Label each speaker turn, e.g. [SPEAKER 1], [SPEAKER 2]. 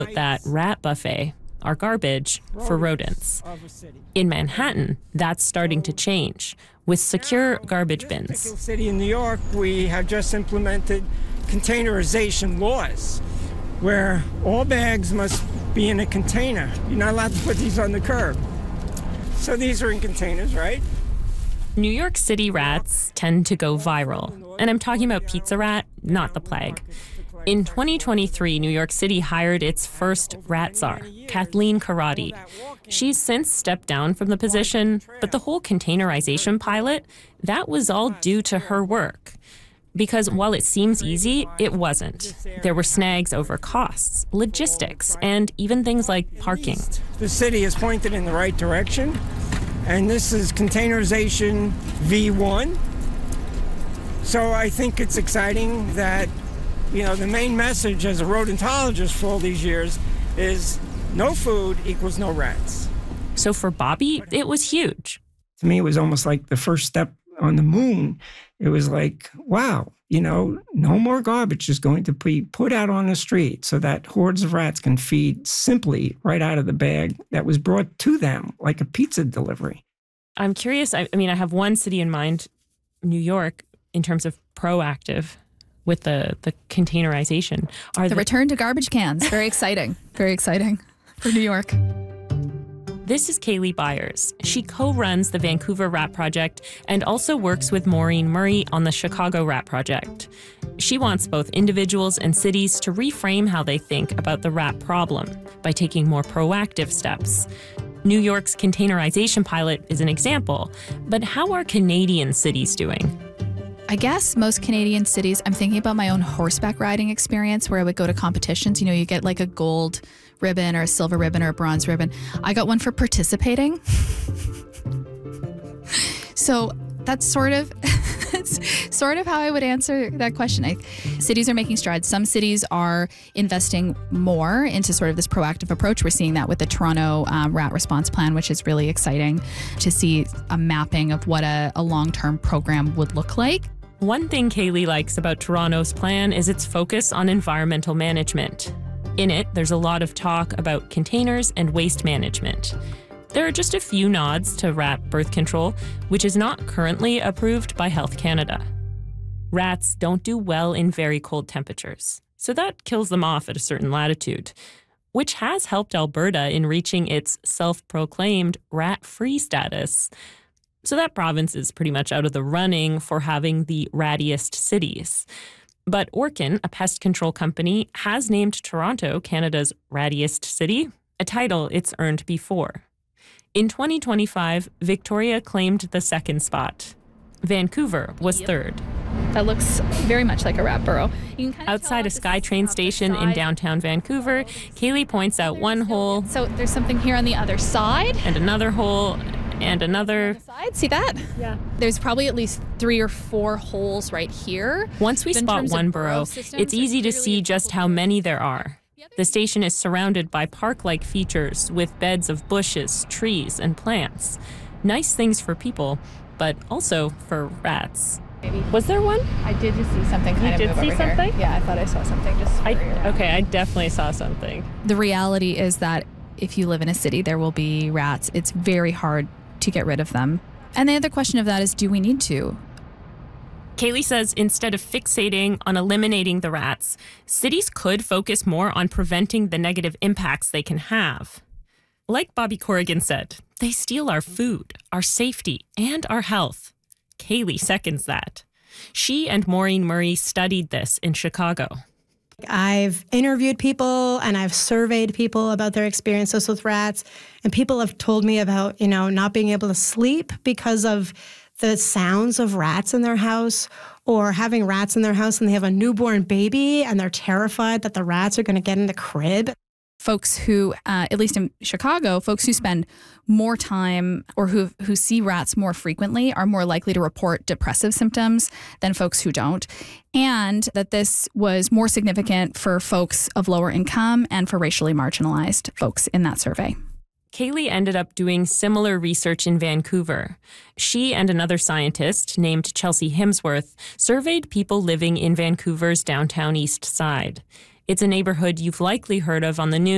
[SPEAKER 1] that rat buffet are garbage for rodents. In Manhattan, that's starting to change with secure garbage bins.
[SPEAKER 2] City in New York, we have just implemented containerization laws where all bags must be in a container. You're not allowed to put these on the curb. So these are in containers, right?
[SPEAKER 1] New York City rats tend to go viral. And I'm talking about Pizza Rat, not the plague. In 2023, New York City hired its first rat czar, Kathleen Karate. She's since stepped down from the position, but the whole containerization pilot, that was all due to her work. Because while it seems easy, it wasn't. There were snags over costs, logistics, and even things like parking.
[SPEAKER 2] The city is pointed in the right direction, and this is containerization V1. So I think it's exciting that, the main message as a rodentologist for all these years is no food equals no rats.
[SPEAKER 1] So for Bobby, it was huge.
[SPEAKER 2] To me, it was almost like the first step on the moon. It was like, wow, no more garbage is going to be put out on the street so that hordes of rats can feed simply right out of the bag that was brought to them like a pizza delivery.
[SPEAKER 1] I'm curious. I have one city in mind, New York, in terms of proactive with the containerization.
[SPEAKER 3] The return to garbage cans. Very exciting. Very exciting for New York.
[SPEAKER 1] This is Kaylee Byers. She co-runs the Vancouver Rat Project and also works with Maureen Murray on the Chicago Rat Project. She wants both individuals and cities to reframe how they think about the rat problem by taking more proactive steps. New York's containerization pilot is an example, but how are Canadian cities doing?
[SPEAKER 3] I guess most Canadian cities, I'm thinking about my own horseback riding experience where I would go to competitions. You get like a gold ribbon or a silver ribbon or a bronze ribbon. I got one for participating. So that's sort of how I would answer that question. Cities are making strides. Some cities are investing more into sort of this proactive approach. We're seeing that with the Toronto Rat Response Plan, which is really exciting to see a mapping of what a long-term program would look like.
[SPEAKER 1] One thing Kaylee likes about Toronto's plan is its focus on environmental management. In it, there's a lot of talk about containers and waste management. There are just a few nods to rat birth control, which is not currently approved by Health Canada. Rats don't do well in very cold temperatures, so that kills them off at a certain latitude, which has helped Alberta in reaching its self-proclaimed rat-free status. So that province is pretty much out of the running for having the rattiest cities. But Orkin, a pest control company, has named Toronto Canada's rattiest city, a title it's earned before. In 2025, Victoria claimed the second spot. Vancouver was third.
[SPEAKER 3] That looks very much like a rat burrow.
[SPEAKER 1] Outside a SkyTrain station in downtown Vancouver, Kaylee points out one hole.
[SPEAKER 3] So there's something here on the other side.
[SPEAKER 1] And another hole. And another.
[SPEAKER 3] Side, see that? Yeah. There's probably at least 3 or 4 holes right here.
[SPEAKER 1] Once we spot one burrow, it's easy to see just how many there are. The station is surrounded by park-like features with beds of bushes, trees, and plants. Nice things for people, but also for rats.
[SPEAKER 3] Maybe.
[SPEAKER 1] Was there one?
[SPEAKER 3] I did just see something kind of move over here. You did see something? Yeah, I thought I saw something just
[SPEAKER 1] I definitely saw something.
[SPEAKER 3] The reality is that if you live in a city, there will be rats. It's very hard to get rid of them. And the other question of that is, do we need to?
[SPEAKER 1] Kaylee says instead of fixating on eliminating the rats, cities could focus more on preventing the negative impacts they can have. Like Bobby Corrigan said, they steal our food, our safety, and our health. Kaylee seconds that. She and Maureen Murray studied this in Chicago.
[SPEAKER 4] I've interviewed people and I've surveyed people about their experiences with rats, and people have told me about, not being able to sleep because of the sounds of rats in their house, or having rats in their house and they have a newborn baby and they're terrified that the rats are going to get in the crib.
[SPEAKER 3] Folks who, at least in Chicago, folks who spend more time or who see rats more frequently are more likely to report depressive symptoms than folks who don't. And that this was more significant for folks of lower income and for racially marginalized folks in that survey.
[SPEAKER 1] Kaylee ended up doing similar research in Vancouver. She and another scientist named Chelsea Himsworth surveyed people living in Vancouver's downtown east side. It's a neighborhood you've likely heard of on the news.